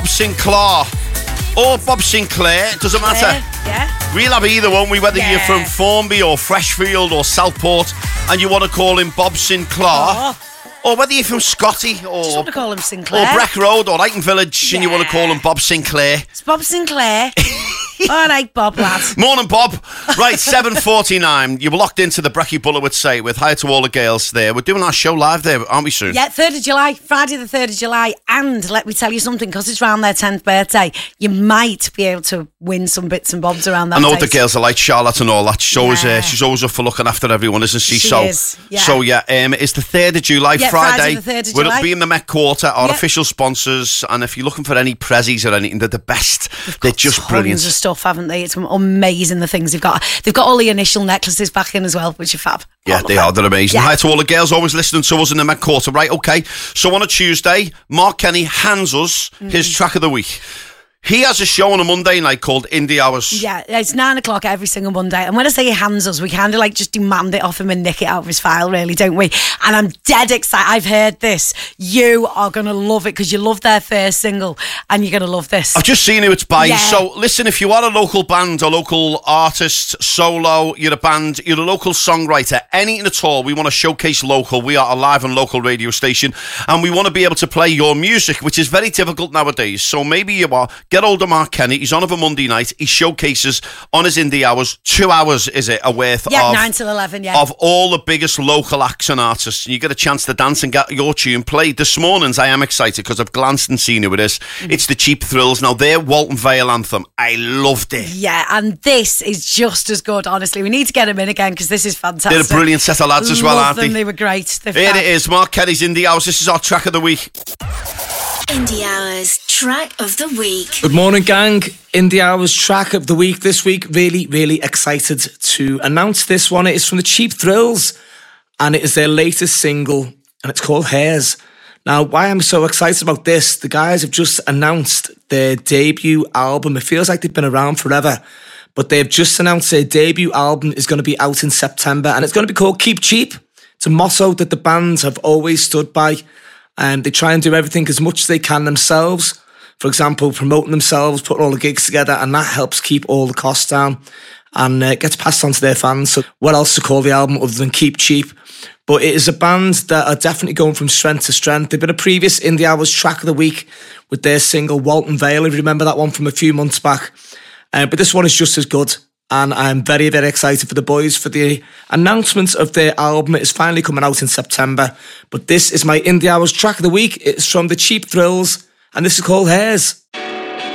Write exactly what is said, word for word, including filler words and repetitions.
Sinclair or Bob Sinclair, doesn't matter. Yeah. We'll have either, won't we? Whether Yeah. you're from Formby or Freshfield or Southport and you want to call him Bob Sinclair, Oh. or whether you're from Scotty or, Just want to call him Sinclair. or Breck Road or Eighton Village and you want to call him Bob Sinclair. It's Bob Sinclair. All right, Bob, lad. Morning, Bob. Right, seven forty-nine. You're locked into the Brecky Buller would say with hi to all the girls there. We're doing our show live there, aren't we, soon? Yeah, third of July, Friday the third of July. And let me tell you something, because it's around their tenth birthday, you might be able to win some bits and bobs around that I know what the date. girls are like, Charlotte and all that. She's always, Yeah. uh, she's always up for looking after everyone, isn't she? She so, is, yeah. So, yeah, um, it's the third of July, Yeah, Friday. Friday the third of We'll July. be in the Met Quarter, our Yeah. official sponsors. And if you're looking for any prezzies or anything, they're the best. They're just Tons brilliant. of stuff, haven't they? It's amazing, the things they've got. They've got all the initial necklaces back in as well, which are fab. Yeah, All they of are. them. They're amazing. Yeah. Hi to all the girls always listening to us in the Met Quarter. Right, okay. So on a Tuesday, Mark Kenny hands us his track of the week. He has a show on a Monday night called Indie Hours. Yeah, it's nine o'clock every single Monday. And when I say he hands us, we kind of like just demand it off him and nick it out of his file, really, don't we? And I'm dead excited. I've heard this. You are going to love it because you love their first single and you're going to love this. I've just seen who it's by. Yeah. So listen, if you are a local band, a local artist, solo, you're a band, you're a local songwriter, anything at all, we want to showcase local. We are a live and local radio station and we want to be able to play your music, which is very difficult nowadays. So maybe you are, get hold of Mark Kenny. He's on of a Monday night. He showcases on his Indie Hours, two hours, is it, a worth Yeah, of... nine till eleven, yeah. Of all the biggest local acts and artists. And you get a chance to dance and get your tune played. This morning's, I am excited because I've glanced and seen who it is. Mm-hmm. It's the Cheap Thrills. Now, their Walton Vale anthem, I loved it. Yeah, and this is just as good, honestly. We need to get him in again because this is fantastic. They're a brilliant set of lads as well, Love aren't them. they? They were great. They're Here fab. it is, Mark Kenny's Indie Hours. This is our track of the week. Indie Hours Track of the Week. Good morning, gang. Indie Hours Track of the Week this week. Really, really excited to announce this one. It is from the Cheap Thrills and it is their latest single and it's called Hairs. Now, why I'm so excited about this, the guys have just announced their debut album. It feels like they've been around forever, but they've just announced their debut album is going to be out in September and it's going to be called Keep Cheap. It's a motto that the bands have always stood by. And they try and do everything as much as they can themselves. For example, promoting themselves, putting all the gigs together, and that helps keep all the costs down and uh, gets passed on to their fans. So what else to call the album other than Keep Cheap? But it is a band that are definitely going from strength to strength. They've been a previous Indie Hours Track of the Week with their single Walton Vale, if you remember that one from a few months back. Uh, but this one is just as good. And I'm very, very excited for the boys for the announcement of their album. It is finally coming out in September. But this is my Indie Hours Track of the Week. It's from the Cheap Thrills, and this is called Hairs.